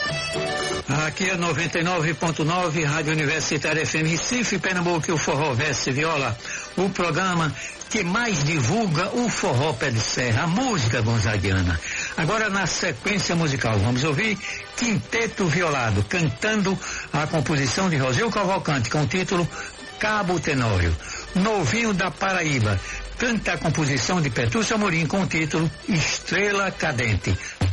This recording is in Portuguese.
Aqui é 99.9, Rádio Universitária FM Recife, Pernambuco, o Forró Verso e Viola, o programa que mais divulga o forró pé de serra, a música gonzaguiana. Agora, na sequência musical, vamos ouvir Quinteto Violado, cantando a composição de Roseu Cavalcante, com o título Cabo Tenório. Novinho da Paraíba, canta a composição de Petrúcio Amorim, com o título Estrela Cadente.